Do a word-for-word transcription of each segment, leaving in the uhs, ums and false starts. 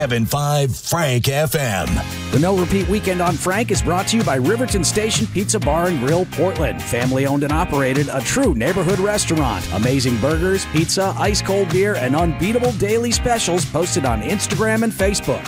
seven five Frank F M. The No Repeat Weekend on Frank is brought to you by Riverton Station Pizza Bar and Grill, Portland. Family owned and operated, a true neighborhood restaurant. Amazing burgers, pizza, ice cold beer, and unbeatable daily specials posted on Instagram and Facebook.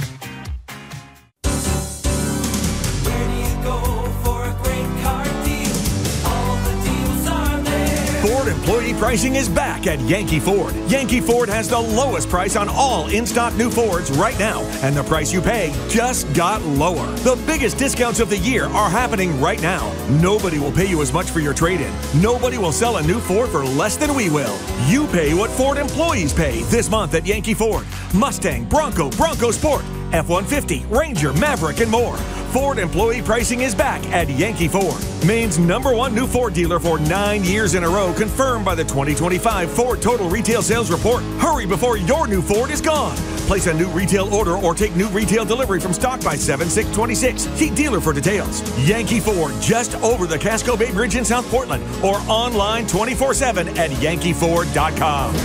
Employee pricing is back at Yankee Ford. Yankee Ford has the lowest price on all in-stock new Fords right now, and the price you pay just got lower. The biggest discounts of the year are happening right now. Nobody will pay you as much for your trade-in. Nobody will sell a new Ford for less than we will. You pay what Ford employees pay this month at Yankee Ford. Mustang, Bronco, Bronco Sport, F one fifty, Ranger, Maverick, and more. Ford employee pricing is back at Yankee Ford. Maine's number one new Ford dealer for nine years in a row, confirmed by the twenty twenty-five Ford Total Retail Sales Report. Hurry before your new Ford is gone. Place a new retail order or take new retail delivery from stock by seven six twenty-six. See dealer for details. Yankee Ford, just over the Casco Bay Bridge in South Portland, or online twenty-four seven at yankee ford dot com.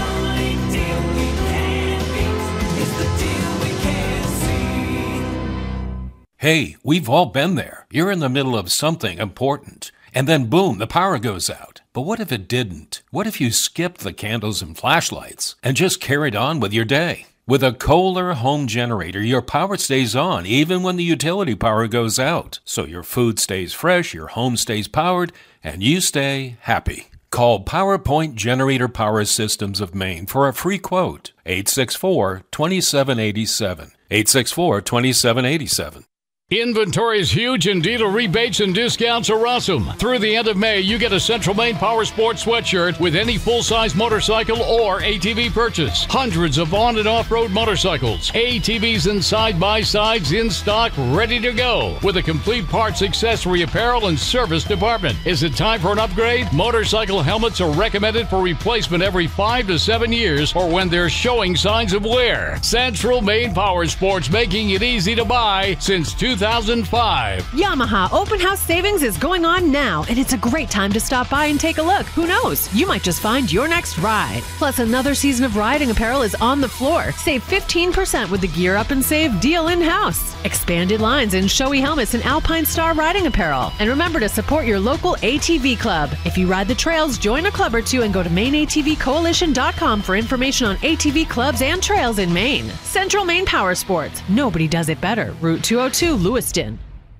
Hey, we've all been there. You're in the middle of something important, and then boom, the power goes out. But what if it didn't? What if you skipped the candles and flashlights and just carried on with your day? With a Kohler home generator, your power stays on even when the utility power goes out. So your food stays fresh, your home stays powered, and you stay happy. Call PowerPoint Generator Power Systems of Maine for a free quote. eight six four, two seven eight seven. eight six four, two seven eight seven. Inventory is huge and dealer rebates and discounts are awesome. Through the end of May, you get a Central Maine Power Sports sweatshirt with any full-size motorcycle or A T V purchase. Hundreds of on- and off-road motorcycles, A T Vs and side-by-sides in stock, ready to go. With a complete parts, accessory, apparel, and service department. Is it time for an upgrade? Motorcycle helmets are recommended for replacement every five to seven years or when they're showing signs of wear. Central Maine Power Sports, making it easy to buy since two thousand five. Yamaha Open House Savings is going on now, and it's a great time to stop by and take a look. Who knows? You might just find your next ride. Plus, another season of riding apparel is on the floor. Save fifteen percent with the Gear Up and Save deal in-house. Expanded lines in Shoei helmets and Alpine Star riding apparel. And remember to support your local A T V club. If you ride the trails, join a club or two and go to Maine A T V Coalition dot com for information on A T V clubs and trails in Maine. Central Maine Power Sports. Nobody does it better. Route two oh two, Lewiston.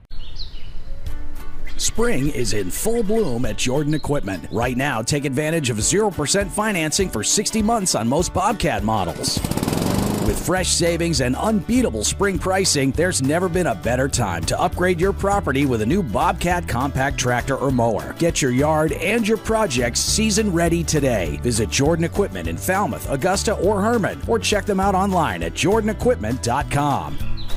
Spring is in full bloom at Jordan Equipment. Right now, take advantage of zero percent financing for sixty months on most Bobcat models. With fresh savings and unbeatable spring pricing, there's never been a better time to upgrade your property with a new Bobcat compact tractor or mower. Get your yard and your projects season ready today. Visit Jordan Equipment in Falmouth, Augusta, or Herman, or check them out online at jordan equipment dot com.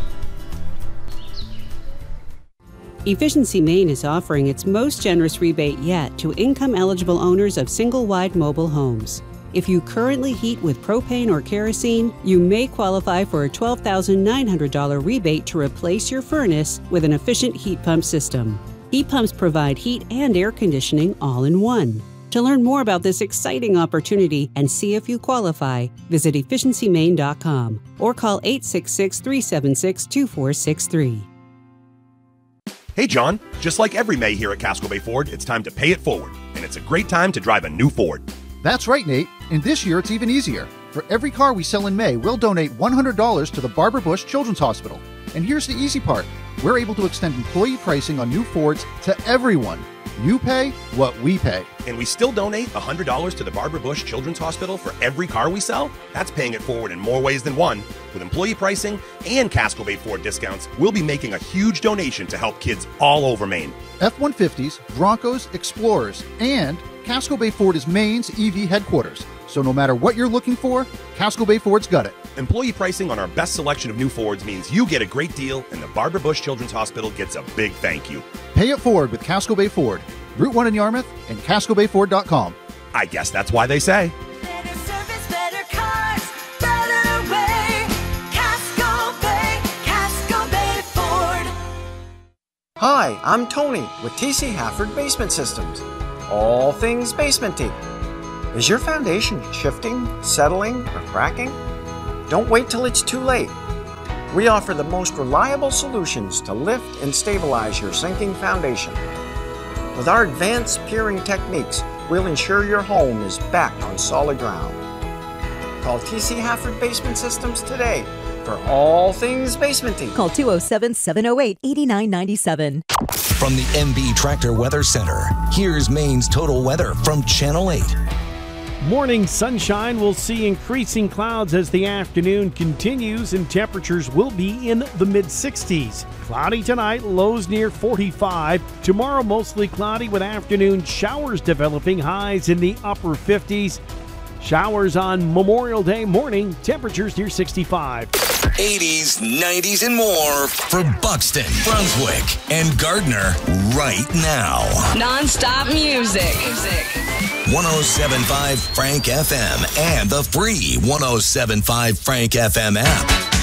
Efficiency Maine is offering its most generous rebate yet to income-eligible owners of single-wide mobile homes. If you currently heat with propane or kerosene, you may qualify for a twelve thousand nine hundred dollars rebate to replace your furnace with an efficient heat pump system. Heat pumps provide heat and air conditioning all in one. To learn more about this exciting opportunity and see if you qualify, visit efficiency maine dot com or call eight six six, three seven six, two four six three. Hey, John. Just like every May here at Casco Bay Ford, it's time to pay it forward. And it's a great time to drive a new Ford. That's right, Nate. And this year it's even easier. For every car we sell in May, we'll donate one hundred dollars to the Barbara Bush Children's Hospital. And here's the easy part. We're able to extend employee pricing on new Fords to everyone. You pay what we pay. And we still donate one hundred dollars to the Barbara Bush Children's Hospital for every car we sell? That's paying it forward in more ways than one. With employee pricing and Casco Bay Ford discounts, we'll be making a huge donation to help kids all over Maine. F one fifties, Broncos, Explorers, and Casco Bay Ford is Maine's E V headquarters. So no matter what you're looking for, Casco Bay Ford's got it. Employee pricing on our best selection of new Fords means you get a great deal and the Barbara Bush Children's Hospital gets a big thank you. Pay it forward with Casco Bay Ford. Route one in Yarmouth and casco bay ford dot com. I guess that's why they say. Better service, better cars, better way. Casco Bay, Casco Bay Ford. Hi, I'm Tony with T C Hafford Basement Systems. All things basementing. Is your foundation shifting, settling, or cracking? Don't wait till it's too late. We offer the most reliable solutions to lift and stabilize your sinking foundation. With our advanced piering techniques, we'll ensure your home is back on solid ground. Call T C Hafford Basement Systems today for all things basementing. Call two oh seven, seven oh eight, eight nine nine seven. From the M B Tractor Weather Center, here's Maine's total weather from Channel eight. Morning sunshine. We'll see increasing clouds as the afternoon continues, and temperatures will be in the mid sixties. Cloudy tonight, lows near forty-five. Tomorrow, mostly cloudy with afternoon showers developing, highs in the upper fifties. Showers on Memorial Day morning, temperatures near sixty-five. eighties, nineties, and more for Buxton, Brunswick, and Gardner right now. Non-stop music. one oh seven point five Frank F M and the free one oh seven point five Frank F M app.